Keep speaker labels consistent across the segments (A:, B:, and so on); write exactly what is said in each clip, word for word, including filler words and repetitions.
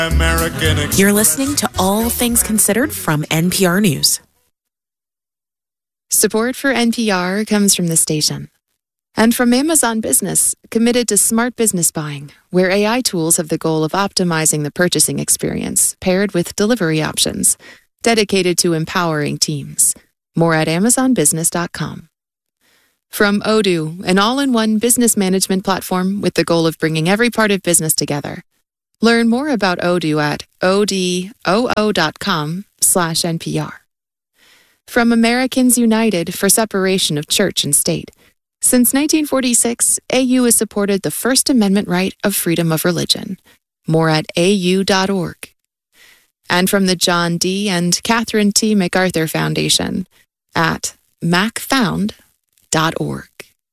A: American Express.
B: You're listening to All Things Considered from N P R News.
C: Support for N P R comes from the station. And from Amazon Business, committed to smart business buying, where A I tools have the goal of optimizing the purchasing experience, paired with delivery options, dedicated to empowering teams. More at amazon business dot com. From Odoo, an all-in-one business management platform with the goal of bringing every part of business together. Learn more about Odoo at odoo.com slash NPR. From Americans United for Separation of Church and State. Since nineteen forty-six, A U has supported the First Amendment right of freedom of religion. More at a u dot org. And from the John D. and Catherine T. MacArthur Foundation at mac found dot org.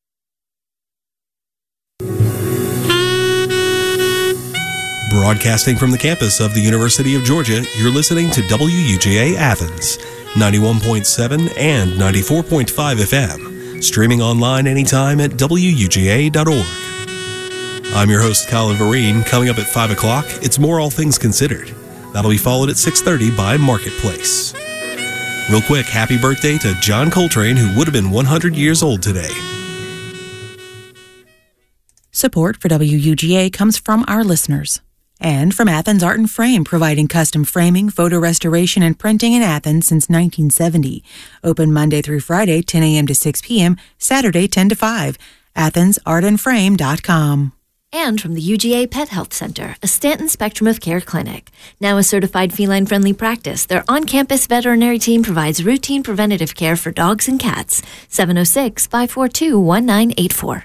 D: Broadcasting from the campus of the University of Georgia, you're listening to W U G A Athens, ninety-one point seven and ninety-four point five F M. Streaming online anytime at w u g a dot org. I'm your host, Colin Vereen. Coming up at five o'clock, it's more All Things Considered. That'll be followed at six thirty by Marketplace. Real quick, happy birthday to John Coltrane, who would have been one hundred years old today.
B: Support for W U G A comes from our listeners. And from Athens Art and Frame, providing custom framing, photo restoration, and printing in Athens since nineteen seventy. Open Monday through Friday, ten a.m. to six p.m., Saturday, ten to five. athens art and frame dot com.
E: And from the U G A Pet Health Center, a Stanton Spectrum of Care clinic. Now a certified feline-friendly practice, their on-campus veterinary team provides routine preventative care for dogs and cats. seven oh six, five four two, one nine eight four.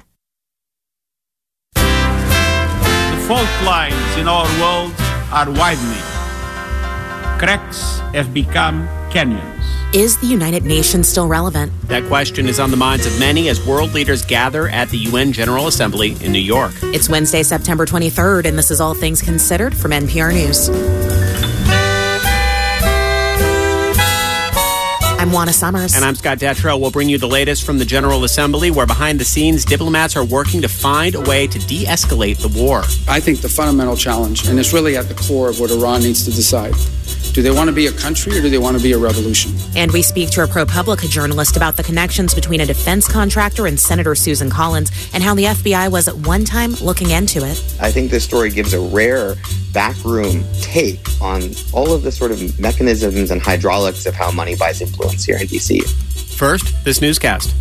F: The fault lines in our world are widening. Cracks have become canyons.
B: Is the United Nations still relevant?
G: That question is on the minds of many as world leaders gather at the U N General Assembly in New York.
B: It's Wednesday, September twenty-third, and this is All Things Considered from N P R News. I'm Juana Summers.
G: And I'm Scott Detrow. We'll bring you the latest from the General Assembly, where behind the scenes, diplomats are working to find a way to de-escalate the war.
H: I think the fundamental challenge, and it's really at the core of what Iran needs to decide, do they want to be a country or do they want to be a revolution?
B: And we speak to a ProPublica journalist about the connections between a defense contractor and Senator Susan Collins and how the F B I was at one time looking into it.
I: I think this story gives a rare backroom take on all of the sort of mechanisms and hydraulics of how money buys influence here in D C.
G: First, this newscast.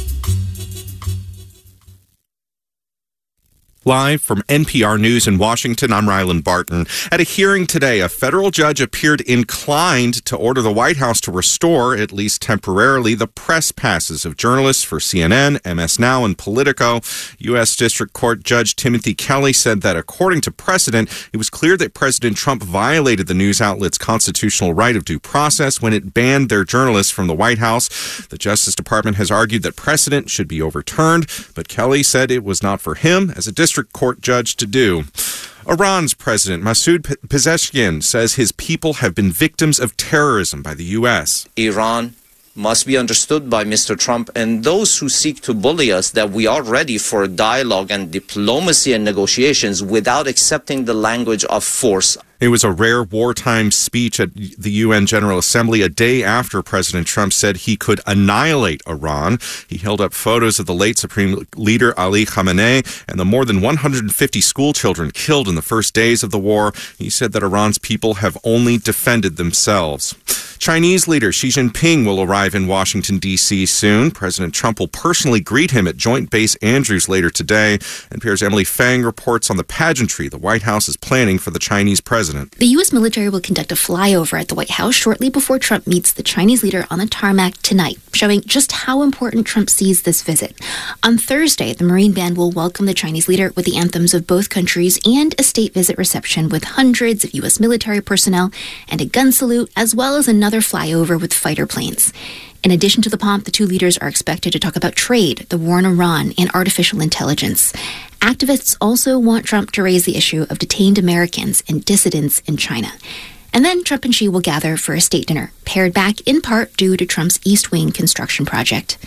J: Live from N P R News in Washington, I'm Rylan Barton. At a hearing today, a federal judge appeared inclined to order the White House to restore, at least temporarily, the press passes of journalists for C N N, M S Now, and Politico. U S. District Court Judge Timothy Kelly said that according to precedent, it was clear that President Trump violated the news outlet's constitutional right of due process when it banned their journalists from the White House. The Justice Department has argued that precedent should be overturned, but Kelly said it was not for him as a district court judge to do. Iran's president, Masoud Pezeshkian, says his people have been victims of terrorism by the U S.
K: Iran must be understood by Mister Trump and those who seek to bully us that we are ready for dialogue and diplomacy and negotiations without accepting the language of force.
J: It was a rare wartime speech at the U N General Assembly a day after President Trump said he could annihilate Iran. He held up photos of the late Supreme Leader Ali Khamenei and the more than one hundred fifty school children killed in the first days of the war. He said that Iran's people have only defended themselves. Chinese leader Xi Jinping will arrive in Washington, D C soon. President Trump will personally greet him at Joint Base Andrews later today. N P R's Emily Fang reports on the pageantry the White House is planning for the Chinese president.
L: The U S military will conduct a flyover at the White House shortly before Trump meets the Chinese leader on the tarmac tonight, showing just how important Trump sees this visit. On Thursday, the Marine Band will welcome the Chinese leader with the anthems of both countries and a state visit reception with hundreds of U S military personnel and a gun salute, as well as another flyover with fighter planes. In addition to the pomp, the two leaders are expected to talk about trade, the war in Iran, and artificial intelligence. Activists also want Trump to raise the issue of detained Americans and dissidents in China. And then Trump and Xi will gather for a state dinner, pared back in part due to Trump's East Wing construction project.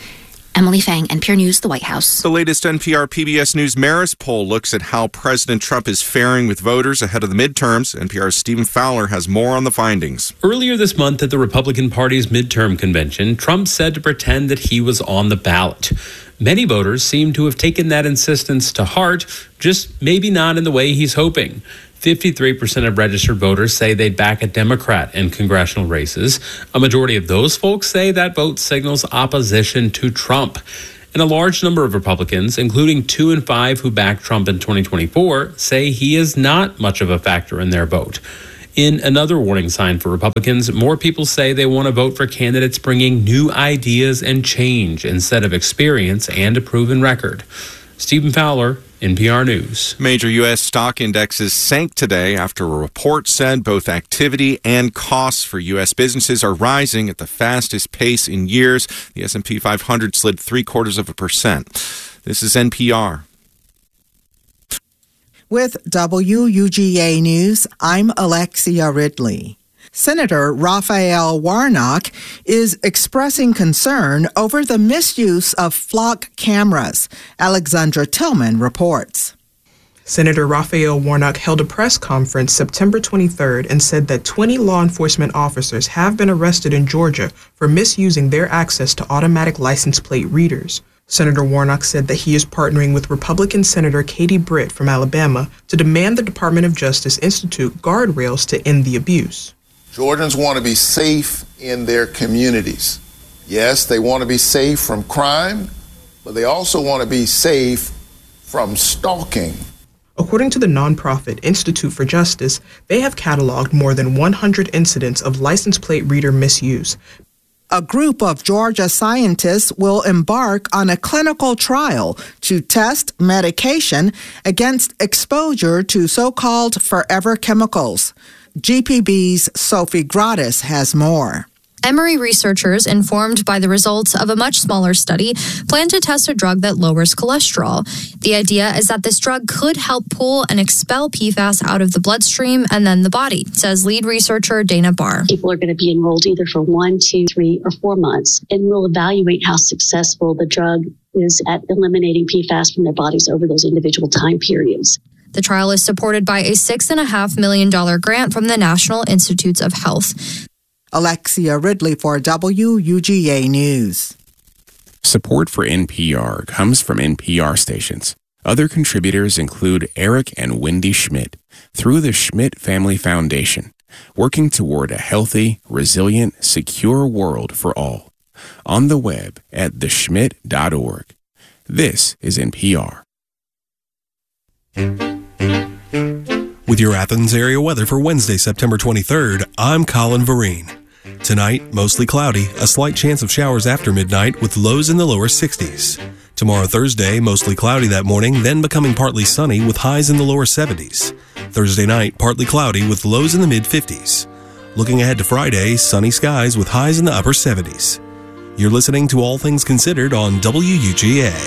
L: Emily Fang, N P R News, the White House.
J: The latest N P R P B S News Marist poll looks at how President Trump is faring with voters ahead of the midterms. N P R's Stephen Fowler has more on the findings.
A: Earlier this month at the Republican Party's midterm convention, Trump said to pretend that he was on the ballot. Many voters seem to have taken that insistence to heart, just maybe not in the way he's hoping. fifty-three percent of registered voters say they'd back a Democrat in congressional races. A majority of those folks say that vote signals opposition to Trump. And a large number of Republicans, including two in five who backed Trump in twenty twenty-four, say he is not much of a factor in their vote. In another warning sign for Republicans, more people say they want to vote for candidates bringing new ideas and change instead of experience and a proven record. Stephen Fowler, N P R News.
J: Major U S stock indexes sank today after a report said both activity and costs for U S businesses are rising at the fastest pace in years. The S and P five hundred slid three quarters of a percent. This is N P R.
M: With W U G A News, I'm Alexia Ridley. Senator Raphael Warnock is expressing concern over the misuse of flock cameras. Alexandra Tillman reports.
N: Senator Raphael Warnock held a press conference September twenty-third and said that twenty law enforcement officers have been arrested in Georgia for misusing their access to automatic license plate readers. Senator Warnock said that he is partnering with Republican Senator Katie Britt from Alabama to demand the Department of Justice institute guardrails to end the abuse.
O: Georgians want to be safe in their communities. Yes, they want to be safe from crime, but they also want to be safe from stalking.
N: According to the nonprofit Institute for Justice, they have cataloged more than one hundred incidents of license plate reader misuse.
M: A group of Georgia scientists will embark on a clinical trial to test medication against exposure to so-called forever chemicals. G P B's Sophie Gratis has more.
P: Emory researchers, informed by the results of a much smaller study, plan to test a drug that lowers cholesterol. The idea is that this drug could help pull and expel P FAS out of the bloodstream and then the body, says lead researcher Dana Barr.
Q: People are going to be enrolled either for one, two, three, or four months, and we'll evaluate how successful the drug is at eliminating P FAS from their bodies over those individual time periods.
P: The trial is supported by a six point five million dollars grant from the National Institutes of Health.
M: Alexia Ridley for W U G A News.
R: Support for N P R comes from N P R stations. Other contributors include Eric and Wendy Schmidt through the Schmidt Family Foundation, working toward a healthy, resilient, secure world for all. On the web at the schmidt dot org. This is N P R.
D: With your Athens area weather for Wednesday, September twenty-third, I'm Colin Vereen. Tonight, mostly cloudy, a slight chance of showers after midnight with lows in the lower sixties. Tomorrow, Thursday, mostly cloudy that morning, then becoming partly sunny with highs in the lower seventies. Thursday night, partly cloudy with lows in the mid-fifties. Looking ahead to Friday, sunny skies with highs in the upper seventies. You're listening to All Things Considered on W U G A.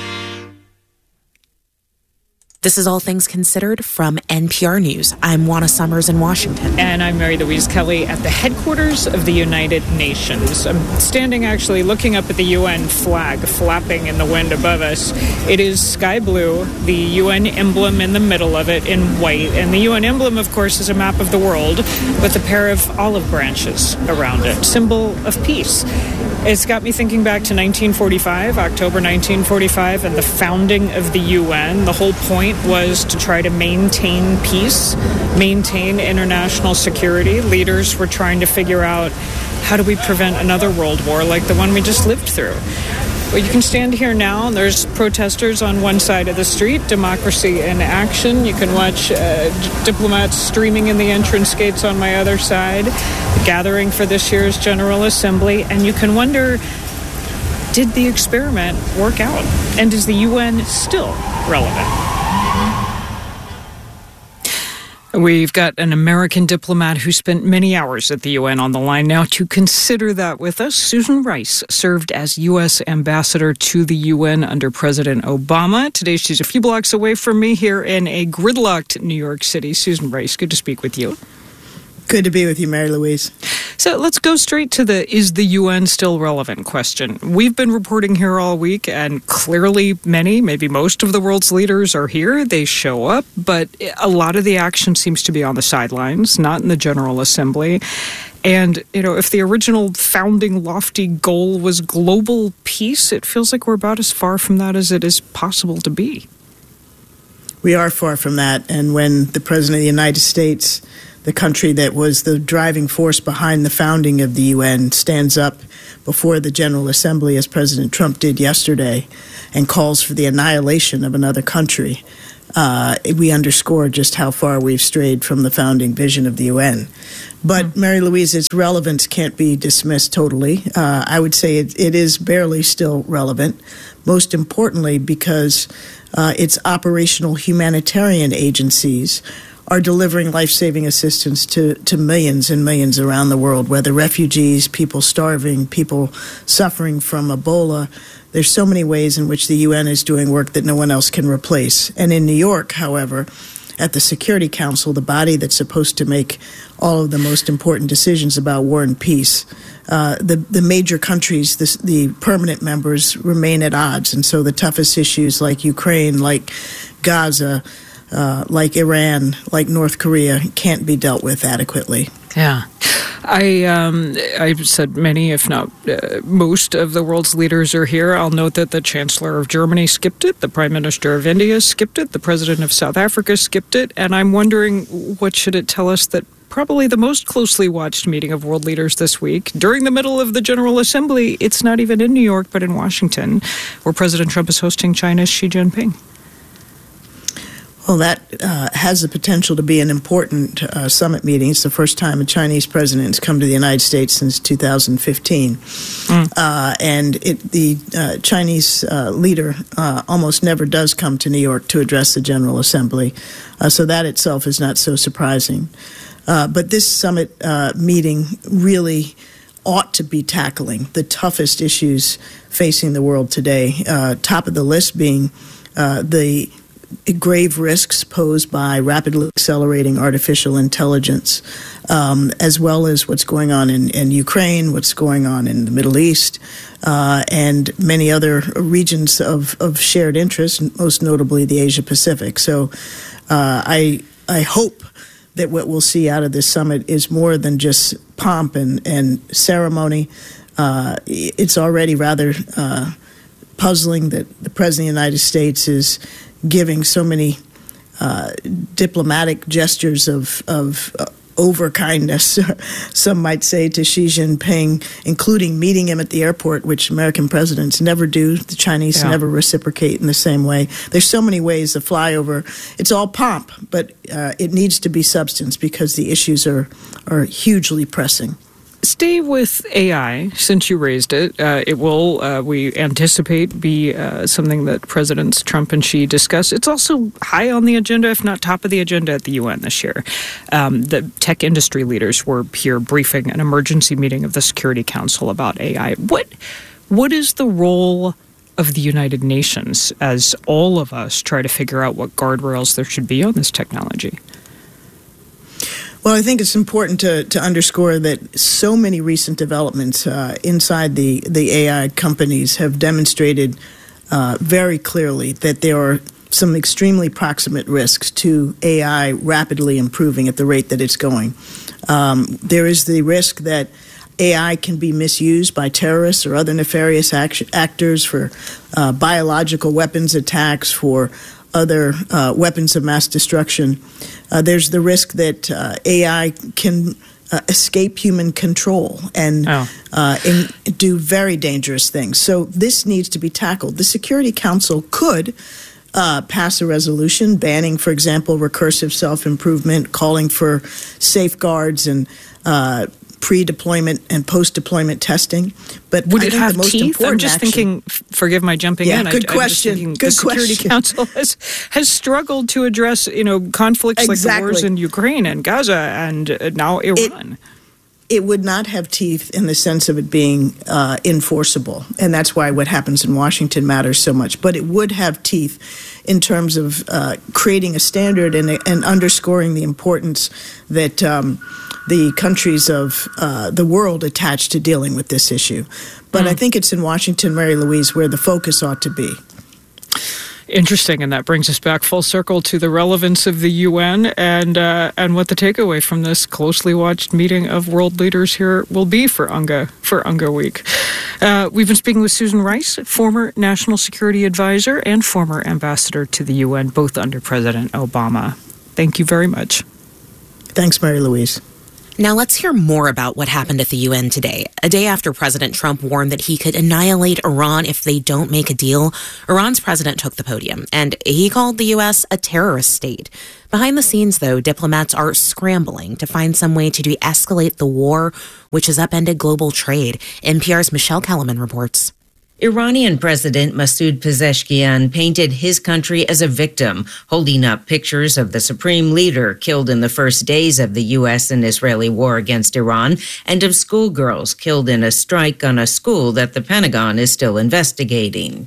S: This is All Things Considered from N P R News. I'm Juana Summers in Washington.
T: And I'm Mary Louise Kelly at the headquarters of the United Nations. I'm standing actually looking up at the U N flag flapping in the wind above us. It is sky blue, the U N emblem in the middle of it in white. And the U N emblem, of course, is a map of the world with a pair of olive branches around it, symbol of peace. It's got me thinking back to nineteen forty-five, October nineteen forty-five, and the founding of the U N. The whole point was to try to maintain peace, maintain international security. Leaders were trying to figure out, how do we prevent another world war like the one we just lived through? Well, you can stand here now, and there's protesters on one side of the street, democracy in action. You can watch uh, d- diplomats streaming in the entrance gates on my other side, gathering for this year's General Assembly, and you can wonder, did the experiment work out? And is the U N still relevant? We've got an American diplomat who spent many hours at the U N on the line now to consider that with us. Susan Rice served as U S ambassador to the U N under President Obama. Today she's a few blocks away from me here in a gridlocked New York City. Susan Rice, good to speak with you.
U: Good to be with you, Mary Louise.
T: So let's go straight to the is the U N still relevant question. We've been reporting here all week, and clearly many, maybe most of the world's leaders are here. They show up, but a lot of the action seems to be on the sidelines, not in the General Assembly. And, you know, if the original founding lofty goal was global peace, it feels like we're about as far from that as it is possible to be.
U: We are far from that. And when the President of the United States, the country that was the driving force behind the founding of the U N, stands up before the General Assembly, as President Trump did yesterday, and calls for the annihilation of another country, uh, we underscore just how far we've strayed from the founding vision of the U N. But, mm-hmm. Mary Louise, its relevance can't be dismissed totally. Uh, I would say it, it is barely still relevant, most importantly because uh, its operational humanitarian agencies are delivering life-saving assistance to, to millions and millions around the world, whether refugees, people starving, people suffering from Ebola. There's so many ways in which the U N is doing work that no one else can replace. And in New York, however, at the Security Council, the body that's supposed to make all of the most important decisions about war and peace, uh, the, the major countries, the, the permanent members, remain at odds. And so the toughest issues like Ukraine, like Gaza, Uh, like Iran, like North Korea, can't be dealt with adequately.
T: Yeah. I, um, I've said many, if not uh, most, of the world's leaders are here. I'll note that the Chancellor of Germany skipped it, the Prime Minister of India skipped it, the President of South Africa skipped it, and I'm wondering, what should it tell us that probably the most closely watched meeting of world leaders this week, during the middle of the General Assembly, it's not even in New York, but in Washington, where President Trump is hosting China's Xi Jinping?
U: Well, that uh, has the potential to be an important uh, summit meeting. It's the first time a Chinese president has come to the United States since two thousand fifteen. Mm. Uh, and it, the uh, Chinese uh, leader uh, almost never does come to New York to address the General Assembly. Uh, so that itself is not so surprising. Uh, but this summit uh, meeting really ought to be tackling the toughest issues facing the world today, uh, top of the list being uh, the grave risks posed by rapidly accelerating artificial intelligence, um, as well as what's going on in, in Ukraine, what's going on in the Middle East, uh, and many other regions of, of shared interest, most notably the Asia Pacific. So uh, I I hope that what we'll see out of this summit is more than just pomp and, and ceremony. Uh, it's already rather uh, puzzling that the President of the United States is giving so many uh, diplomatic gestures of, of uh, over-kindness, some might say, to Xi Jinping, including meeting him at the airport, which American presidents never do. The Chinese yeah. never reciprocate in the same way. There's so many ways to fly over. It's all pomp, but uh, it needs to be substance because the issues are, are hugely pressing.
T: Stay with A I, since you raised it. Uh, it will, uh, we anticipate, be uh, something that Presidents Trump and Xi discuss. It's also high on the agenda, if not top of the agenda at the U N this year. Um, the tech industry leaders were here briefing an emergency meeting of the Security Council about A I. What, what is the role of the United Nations as all of us try to figure out what guardrails there should be on this technology?
U: Well, I think it's important to, to underscore that so many recent developments uh, inside the, the A I companies have demonstrated uh, very clearly that there are some extremely proximate risks to A I rapidly improving at the rate that it's going. Um, there is the risk that A I can be misused by terrorists or other nefarious act- actors for uh, biological weapons attacks, for other uh, weapons of mass destruction. Uh, there's the risk that uh, A I can uh, escape human control and oh. uh, in, do very dangerous things. So this needs to be tackled. The Security Council could uh, pass a resolution banning, for example, recursive self-improvement, calling for safeguards and uh, pre-deployment and post-deployment testing. But
T: would
U: I
T: it
U: think
T: have
U: the most
T: teeth?
U: important
T: I'm just
U: action,
T: thinking, forgive my jumping
U: yeah,
T: in.
U: Good
T: I,
U: question.
T: I'm just thinking
U: good
T: the Security
U: question.
T: Council has, has struggled to address, you know, conflicts
U: exactly.
T: like the wars in Ukraine and Gaza and uh, now Iran.
U: It, it would not have teeth in the sense of it being uh, enforceable. And that's why what happens in Washington matters so much. But it would have teeth in terms of uh, creating a standard and, and underscoring the importance that um, the countries of uh, the world attached to dealing with this issue. But mm. I think it's in Washington, Mary Louise, where the focus ought to be.
T: Interesting, and that brings us back full circle to the relevance of the U N and uh, and what the takeaway from this closely watched meeting of world leaders here will be for UNGA for UNGA Week. Uh, we've been speaking with Susan Rice, former National Security Advisor and former Ambassador to the U N, both under President Obama. Thank you very much.
U: Thanks, Mary Louise.
S: Now let's hear more about what happened at the U N today. A day after President Trump warned that he could annihilate Iran if they don't make a deal, Iran's president took the podium, and he called the U S a terrorist state. Behind the scenes, though, diplomats are scrambling to find some way to de-escalate the war, which has upended global trade. N P R's Michelle Kellerman reports.
C: Iranian President Masoud Pezeshkian painted his country as a victim, holding up pictures of the supreme leader killed in the first days of the U S and Israeli war against Iran, and of schoolgirls killed in a strike on a school that the Pentagon is still investigating.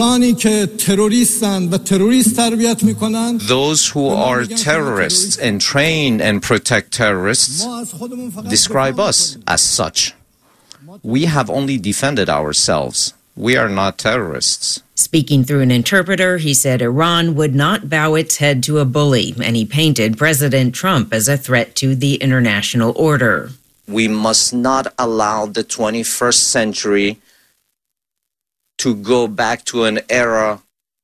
K: Those who are terrorists and train and protect terrorists describe us as such. We have only defended ourselves. We are not terrorists.
C: Speaking through an interpreter, he said Iran would not bow its head to a bully, and he painted President Trump as a threat to the international order.
K: We must not allow the twenty-first century to go back to an era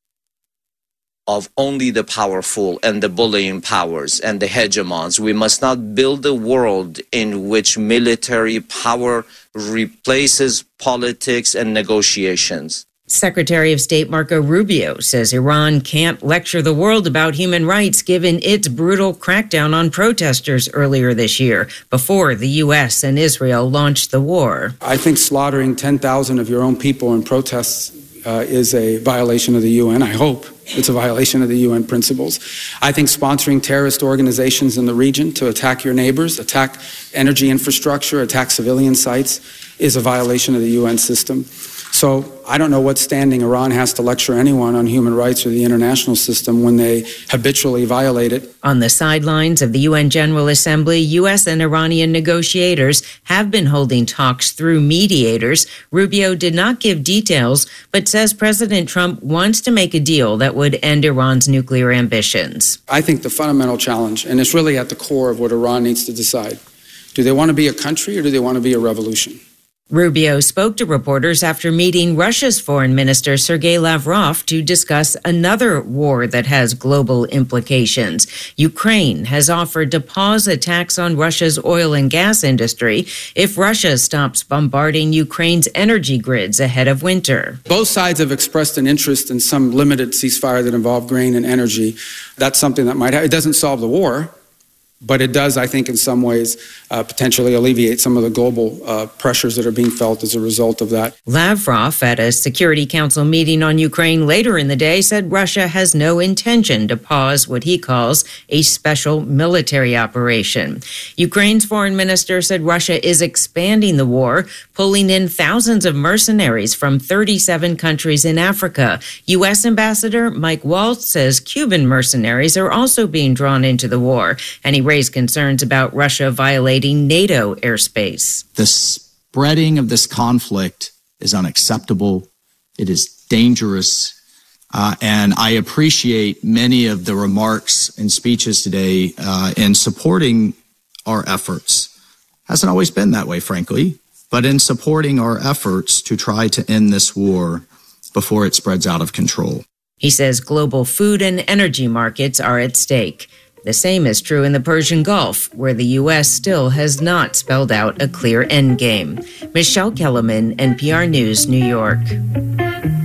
K: of only the powerful and the bullying powers and the hegemons. We must not build a world in which military power replaces politics and negotiations.
C: Secretary of State Marco Rubio says Iran can't lecture the world about human rights given its brutal crackdown on protesters earlier this year, before the U S and Israel launched the war.
H: I think slaughtering ten thousand of your own people in protests uh, is a violation of the U N. I hope it's a violation of the U N principles. I think sponsoring terrorist organizations in the region to attack your neighbors, attack energy infrastructure, attack civilian sites is a violation of the U N system. So I don't know what standing Iran has to lecture anyone on human rights or the international system when they habitually violate it.
C: On the sidelines of the U N General Assembly, U S and Iranian negotiators have been holding talks through mediators. Rubio did not give details, but says President Trump wants to make a deal that would end Iran's nuclear ambitions.
H: I think the fundamental challenge, and it's really at the core of what Iran needs to decide, do they want to be a country or do they want to be a revolution?
C: Rubio spoke to reporters after meeting Russia's Foreign Minister Sergei Lavrov to discuss another war that has global implications. Ukraine has offered to pause attacks on Russia's oil and gas industry if Russia stops bombarding Ukraine's energy grids ahead of winter.
H: Both sides have expressed an interest in some limited ceasefire that involve grain and energy. That's something that might have, it doesn't solve the war, but it does, I think, in some ways, uh, potentially alleviate some of the global uh, pressures that are being felt as a result of that.
C: Lavrov, at a Security Council meeting on Ukraine later in the day, said Russia has no intention to pause what he calls a special military operation. Ukraine's foreign minister said Russia is expanding the war, pulling in thousands of mercenaries from thirty-seven countries in Africa. U S Ambassador Mike Waltz says Cuban mercenaries are also being drawn into the war, and he raised concerns about Russia violating NATO airspace.
V: The spreading of this conflict is unacceptable. It is dangerous. Uh, and I appreciate many of the remarks and speeches today uh, in supporting our efforts. Hasn't always been that way, frankly, but in supporting our efforts to try to end this war before it spreads out of control.
C: He says global food and energy markets are at stake. The same is true in the Persian Gulf, where the U S still has not spelled out a clear endgame. Michelle Kellerman, N P R News, New York.